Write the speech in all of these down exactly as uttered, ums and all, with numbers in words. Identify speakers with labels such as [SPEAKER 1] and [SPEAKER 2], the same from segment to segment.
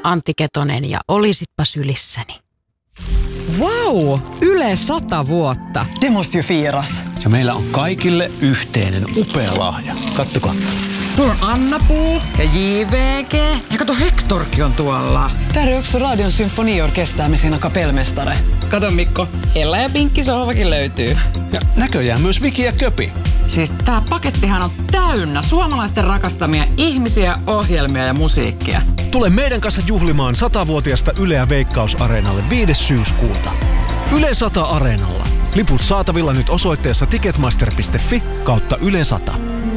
[SPEAKER 1] Antti Ketonen ja Olisitpa sylissäni.
[SPEAKER 2] Vau! Yle sata vuotta.
[SPEAKER 3] Det måste ju firas.
[SPEAKER 4] Ja meillä on kaikille yhteinen upea lahja. Kattokaa.
[SPEAKER 2] Tuolla on Anna-Puu ja J V G. Ja kato, Hektorkin on tuolla.
[SPEAKER 3] Där är också Radion symfoniorkester med sina kapellmästare.
[SPEAKER 2] Kato Mikko, Ella ja Pinkki sohvakin löytyy.
[SPEAKER 4] Ja näköjään myös Viki ja Köpi.
[SPEAKER 2] Siis tää pakettihan on täynnä suomalaisten rakastamia ihmisiä, ohjelmia ja musiikkia.
[SPEAKER 5] Tule meidän kanssa juhlimaan satavuotiasta Yleä Veikkaus-areenalle viides syyskuuta. Yle sata Areenalla. Liput saatavilla nyt osoitteessa ticketmaster piste fi kautta Yle sata.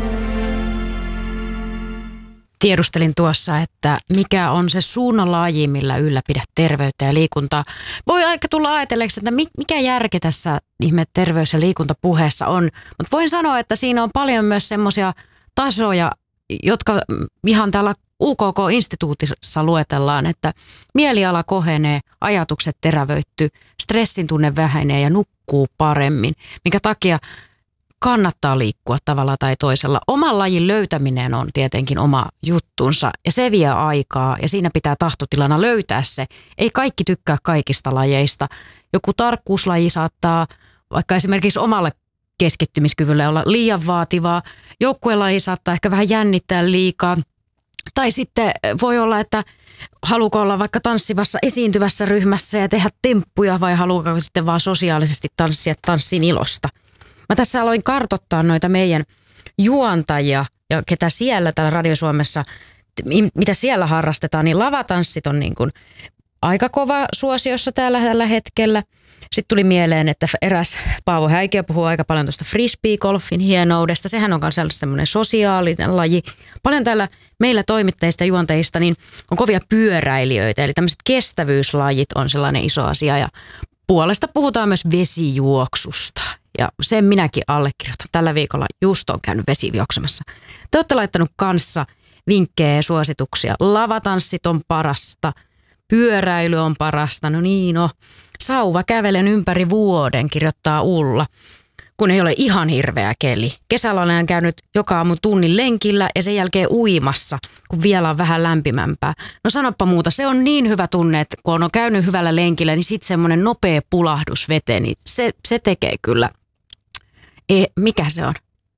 [SPEAKER 1] Tiedustelin tuossa, että mikä on se suunnanlaji, millä ylläpidät terveyttä ja liikuntaa. Voi aika tulla ajatelleeksi, että mikä järki tässä ihme terveys- ja liikuntapuheessa on. Mutta voin sanoa, että siinä on paljon myös semmoisia tasoja, jotka ihan täällä U K K-instituutissa luetellaan, että mieliala kohenee, ajatukset terävöittyy, stressin tunne vähenee ja nukkuu paremmin, minkä takia kannattaa liikkua tavalla tai toisella. Oman lajin löytäminen on tietenkin oma juttunsa ja se vie aikaa ja siinä pitää tahtotilana löytää se. Ei kaikki tykkää kaikista lajeista. Joku tarkkuuslaji saattaa vaikka esimerkiksi omalle keskittymiskyvylle olla liian vaativaa. Joukkuelaji saattaa ehkä vähän jännittää liikaa. Tai sitten voi olla, että haluuko olla vaikka tanssivassa esiintyvässä ryhmässä ja tehdä temppuja vai haluuko sitten vaan sosiaalisesti tanssia tanssin ilosta. Mä tässä aloin kartoittaa noita meidän juontajia ja ketä siellä täällä Radio Suomessa, mitä siellä harrastetaan, niin lavatanssit on niin kuin aika kova suosiossa täällä tällä hetkellä. Sitten tuli mieleen, että eräs Paavo Häikiö puhuu aika paljon tuosta frisbee-golfin hienoudesta. Sehän on myös semmoinen sosiaalinen laji. Paljon täällä meillä toimittajista ja juontajista niin on kovia pyöräilijöitä, eli tämmöiset kestävyyslajit on sellainen iso asia. Ja puolesta puhutaan myös vesijuoksusta. Ja sen minäkin allekirjoitan. Tällä viikolla just on käynyt vesijuoksemassa. Te olette laittanut kanssa vinkkejä ja suosituksia. Lavatanssit on parasta. Pyöräily on parasta. No niin, no. Sauva kävelen ympäri vuoden, kirjoittaa Ulla, kun ei ole ihan hirveä keli. Kesällä olen käynyt joka aamu tunnin lenkillä ja sen jälkeen uimassa, kun vielä on vähän lämpimämpää. No sanoppa muuta, se on niin hyvä tunne, että kun on käynyt hyvällä lenkillä, niin sitten semmoinen nopea pulahdus veteen, niin se, se tekee kyllä. E, mikä se on?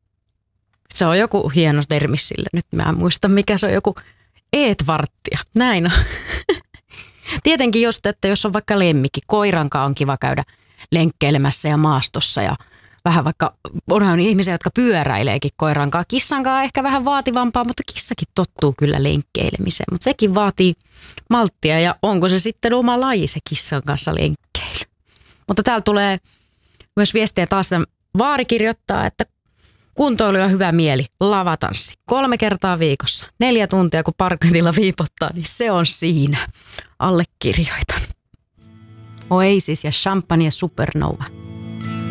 [SPEAKER 1] Se on joku hieno termi sille. Nyt mä en muista, mikä se on, joku eetvarttia. Näin on. Tietenkin just, että jos on vaikka lemmikki, koirankaan on kiva käydä lenkkeilemässä ja maastossa ja vähän vaikka, onhan ihmisiä, jotka pyöräileekin koirankaan. Kissankaan ehkä vähän vaativampaa, mutta kissakin tottuu kyllä lenkkeilemiseen, mutta sekin vaatii malttia ja onko se sitten oma laji se kissan kanssa lenkkeily. Mutta täällä tulee myös viestiä taas, Vaari kirjoittaa, että kuntoilu ja hyvä mieli, lavatanssi. Kolme kertaa viikossa, neljä tuntia kun parketilla viipottaa, niin se on siinä. Allekirjoitan. Oasis ja Champagne Supernova.